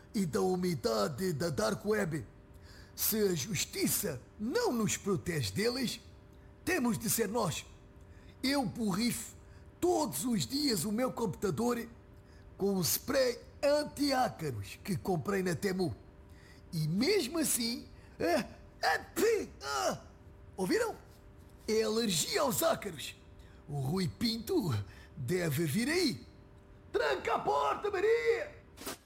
e da umidade da Dark Web. Se a justiça não nos protege deles, temos de ser nós. Eu borrifo todos os dias o meu computador com o spray anti-ácaros que comprei na Temu. E mesmo assim... ouviram? É alergia aos ácaros. O Rui Pinto deve vir aí. Tranca a porta, Maria!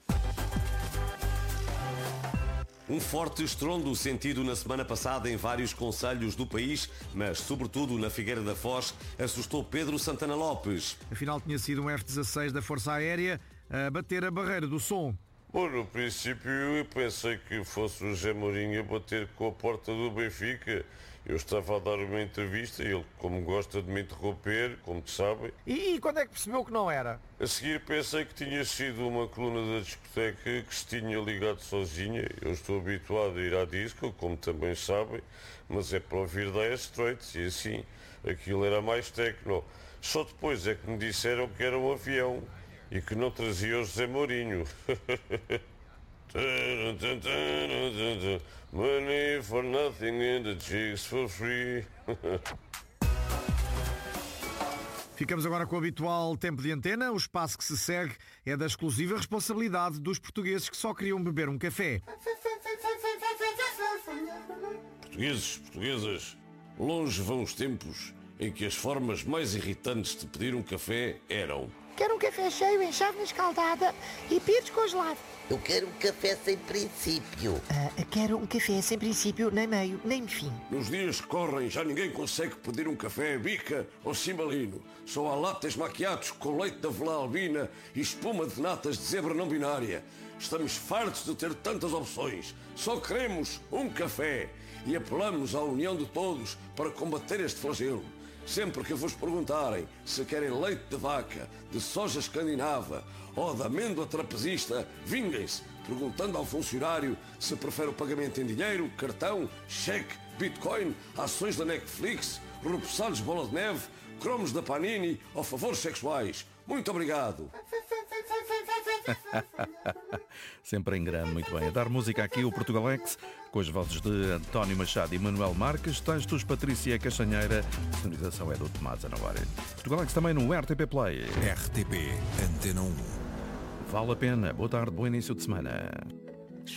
Um forte estrondo sentido na semana passada em vários concelhos do país, mas sobretudo na Figueira da Foz, assustou Pedro Santana Lopes. Afinal tinha sido um F-16 da Força Aérea a bater a barreira do som. Bom, no princípio eu pensei que fosse o José Mourinho a bater com a porta do Benfica. Eu estava a dar uma entrevista e ele, como gosta de me interromper, como te sabem... E quando é que percebeu que não era? A seguir pensei que tinha sido uma coluna da discoteca que se tinha ligado sozinha. Eu estou habituado a ir à disco, como também sabem, mas é para ouvir Dire Straits e assim, aquilo era mais techno. Só depois é que me disseram que era um avião e que não trazia o José Mourinho. Money for nothing and the chicks for free. Ficamos agora com o habitual tempo de antena. O espaço que se segue é da exclusiva responsabilidade dos portugueses que só queriam beber um café. Portuguesas, longe vão os tempos em que as formas mais irritantes de pedir um café eram: quero um café cheio, em chávena escaldada e pires congelado. Eu quero um café sem princípio. Quero um café sem princípio, nem meio, nem fim. Nos dias que correm já ninguém consegue pedir um café bica ou cimbalino. Só há lattes macchiatos com leite de avelã albina e espuma de natas de zebra não binária. Estamos fartos de ter tantas opções. Só queremos um café e apelamos à união de todos para combater este flagelo. Sempre que vos perguntarem se querem leite de vaca, de soja escandinava ou de amêndoa trapezista, vinguem-se, perguntando ao funcionário se prefere o pagamento em dinheiro, cartão, cheque, bitcoin, ações da Netflix, repousados bola de neve, cromos da Panini ou favores sexuais. Muito obrigado. Sempre em grande, muito bem. A dar música aqui o Portugalex, com as vozes de António Machado e Manuel Marques, textos Patrícia Castanheira, a sonorização é do Tomás Anavar. Portugalex também no RTP Play. RTP Antena 1. Vale a pena. Boa tarde, bom início de semana.